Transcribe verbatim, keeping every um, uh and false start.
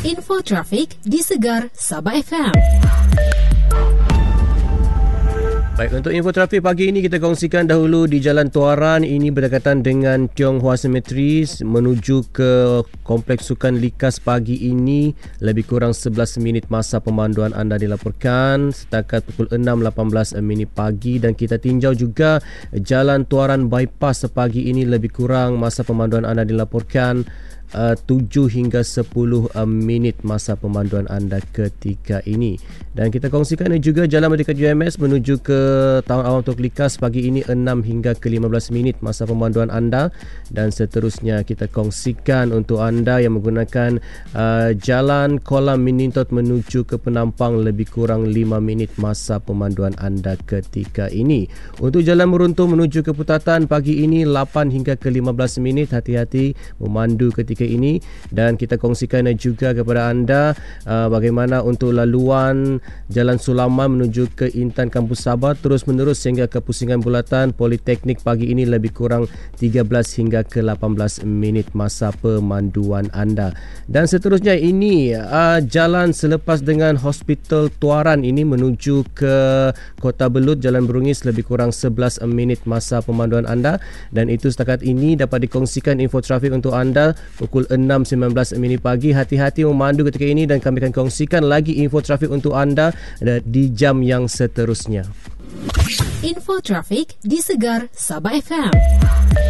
Info trafik di Segar Sabah F M. Baik, untuk info trafik pagi ini kita kongsikan dahulu di Jalan Tuaran. Ini berdekatan dengan Tiong Hua Cemetery menuju ke Kompleks Sukan Likas pagi ini. Lebih kurang sebelas minit masa pemanduan anda dilaporkan setakat pukul enam lapan belas minit pagi. Dan kita tinjau juga Jalan Tuaran Bypass pagi ini lebih kurang masa pemanduan anda dilaporkan Uh, tujuh hingga sepuluh uh, minit masa pemanduan anda ketika ini. Dan kita kongsikan juga Jalan Merdeka U M S menuju ke Taman Awam Tok Likas pagi ini enam hingga ke lima belas minit masa pemanduan anda. Dan seterusnya kita kongsikan untuk anda yang menggunakan uh, Jalan Kolam Minintot menuju ke Penampang lebih kurang lima minit masa pemanduan anda ketika ini. Untuk Jalan Meruntung menuju ke Putatan pagi ini lapan hingga ke lima belas minit. Hati-hati memandu ketika ini. Dan kita kongsikan juga kepada anda uh, bagaimana untuk laluan Jalan Sulaman menuju ke Intan Kampus Sabah terus menerus sehingga ke Pusingan Bulatan Politeknik pagi ini lebih kurang tiga belas hingga ke lapan belas minit masa pemanduan anda. Dan seterusnya ini uh, jalan selepas dengan Hospital Tuaran ini menuju ke Kota Belut Jalan Berungis lebih kurang sebelas minit masa pemanduan anda. Dan itu setakat ini dapat dikongsikan info trafik untuk anda pukul enam sembilan belas minit pagi. Hati-hati memandu ketika ini dan kami akan kongsikan lagi info trafik untuk anda di jam yang seterusnya. Info trafik di Segar Sabah F M.